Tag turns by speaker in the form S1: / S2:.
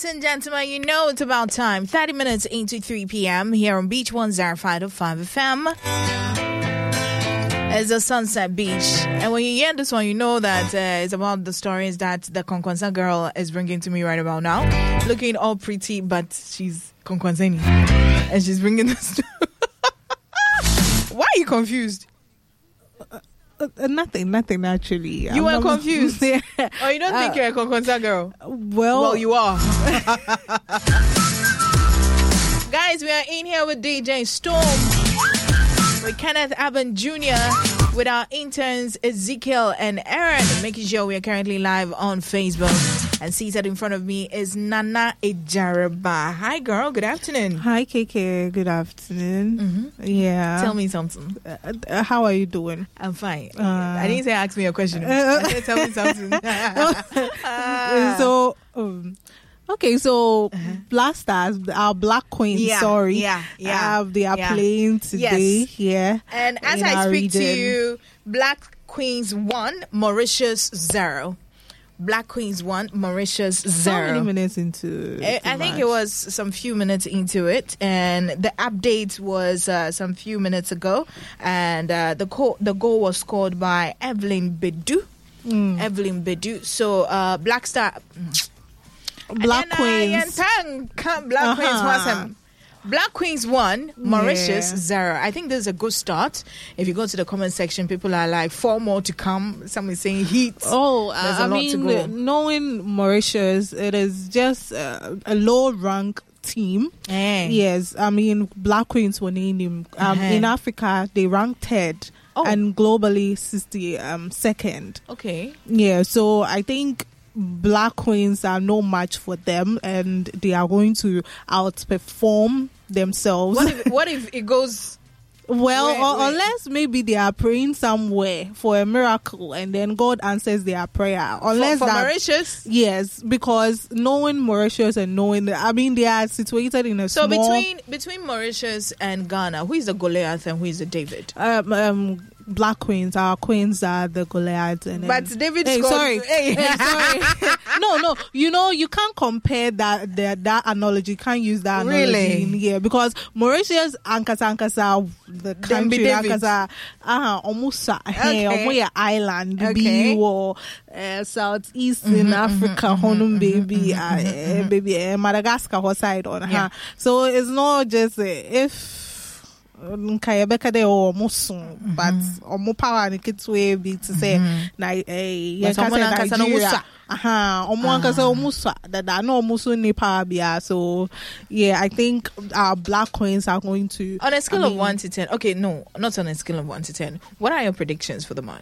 S1: Ladies and gentlemen, you know it's about time. 30 minutes into 3 p.m. here on Beach 105.5 FM. It's a Sunset Beach. And when you hear this one, you know that it's about the stories that the Konkwanza girl is bringing to me right about now. Looking all pretty, but she's Konkwanzani. And she's bringing this. Why are you confused?
S2: Nothing actually.
S1: You were confused? Oh, you don't think you're a Konkwanza girl? Well, you are. Guys, we are in here with DJ Storm, with Kenneth Aben Jr., with our interns Ezekiel and Aaron, making sure we are currently live on Facebook. And seated in front of me is Nana Ejaraba. Hi, girl. Good afternoon.
S2: Hi, KK. Good afternoon.
S1: Mm-hmm.
S2: Yeah.
S1: Tell me something.
S2: How are you doing?
S1: I'm fine. I didn't say ask me a question. I said tell me something.
S2: Okay, so Black Stars, our Black Queens, they are playing today here.
S1: And as I speak to you, Black Queens 1, Mauritius 0. Black Queens 1, Mauritius 0.
S2: How many minutes into
S1: I think it was some few minutes into it, and the update was some few minutes ago, and the goal was scored by Evelyn Bedu. Evelyn Bedu. So Black Star...
S2: Black Queens.
S1: Black Queens 1, Mauritius 0. I think this is a good start. If you go to the comment section, people are like 4 more to come. Some is saying heat.
S2: Oh, I mean, knowing Mauritius, it is just a low rank team. Yes, I mean, Black Queens were named him. In Africa, they ranked 3rd. And globally 62nd.
S1: Okay.
S2: Yeah, so I think Black Queens are no match for them, and they are going to outperform themselves.
S1: What if it goes
S2: well? Unless maybe they are praying somewhere for a miracle, and then God answers their prayer. Unless
S1: for Mauritius,
S2: yes, because knowing Mauritius and knowing that, I mean, they are situated in a
S1: so
S2: small...
S1: between Mauritius and Ghana, who is the Goliath and who is the David?
S2: Black Queens, our queens are the Goliaths, and
S1: but David scored.
S2: Sorry. No. You know, you can't compare that analogy. You can't use that analogy in here, because Mauritius, Ankasa, the country, Ankasa, almost island, or southeast in Africa, Honum baby, Madagascar side on her. So it's not just if. Nkayebeka de omusun, but omu power ni kitwe be to say Nigeria. Omu ankasa omusa that no omusu ni power bia. So yeah, I think our Black Queens are going to
S1: on a scale of 1 to 10. Okay, no, not on a scale of 1 to 10. What are your predictions for the match?